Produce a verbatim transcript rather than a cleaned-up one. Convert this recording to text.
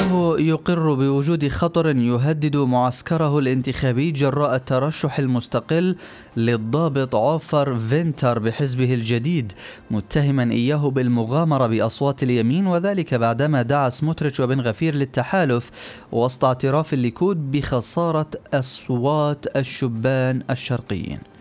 إنه يقر بوجود خطر يهدد معسكره الانتخابي جراء الترشح المستقل للضابط عوفر فينتر بحزبه الجديد، متهما إياه بالمغامرة بأصوات اليمين، وذلك بعدما دعا سموتريتش وبن غفير للتحالف وسط اعتراف الليكود بخسارة أصوات الشبان الشرقيين.